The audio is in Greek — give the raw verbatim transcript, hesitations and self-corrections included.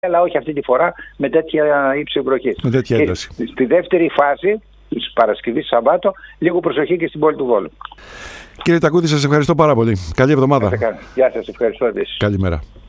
αλλά όχι αυτή τη φορά με τέτοια ύψη βροχής. Με τέτοια ένταση. Στη δεύτερη φάση, της Παρασκευής Σαββάτο, λίγο προσοχή και στην πόλη του Βόλου. Κύριε Τακούδη, σας ευχαριστώ πάρα πολύ. Καλή εβδομάδα. Γεια σας, ευχαριστώ επίσης. Καλημέρα.